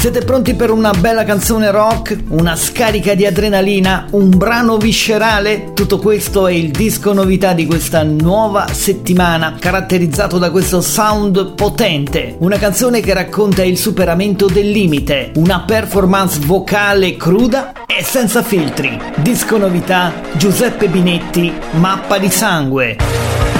Siete pronti per una bella canzone rock? Una scarica di adrenalina? Un brano viscerale? Tutto questo è il disco novità di questa nuova settimana, caratterizzato da questo sound potente. Una canzone che racconta il superamento del limite, una performance vocale cruda e senza filtri. Disco novità, Giuseppe Binetti, Mappa di sangue.